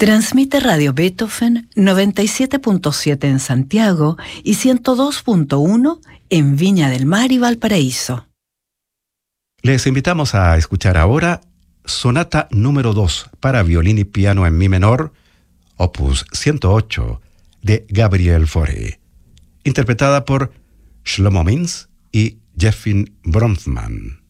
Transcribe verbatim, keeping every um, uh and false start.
Transmite Radio Beethoven noventa y siete punto siete en Santiago y ciento dos punto uno en Viña del Mar y Valparaíso. Les invitamos a escuchar ahora Sonata número dos para violín y piano en mi menor, opus ciento ocho, de Gabriel Fauré, interpretada por Shlomo Mintz y Jeffin Bronfman.